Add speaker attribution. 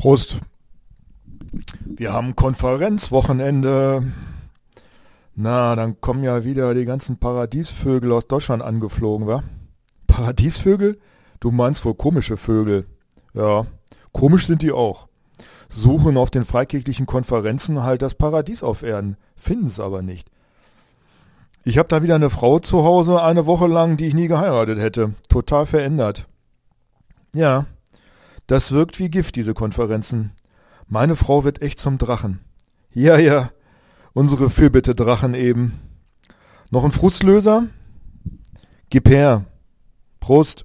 Speaker 1: Prost. Wir haben Konferenzwochenende. Na, dann kommen ja wieder die ganzen Paradiesvögel aus Deutschland angeflogen, wa? Paradiesvögel? Du meinst wohl komische Vögel. Ja, komisch sind die auch. Suchen auf den freikirchlichen Konferenzen halt das Paradies auf Erden, finden es aber nicht. Ich habe da wieder eine Frau zu Hause, eine Woche lang, die ich nie geheiratet hätte. Total verändert. Ja, das wirkt wie Gift, diese Konferenzen. Meine Frau wird echt zum Drachen. Ja, unsere Fürbitte-Drachen eben. Noch ein Frustlöser? Gib her. Prost.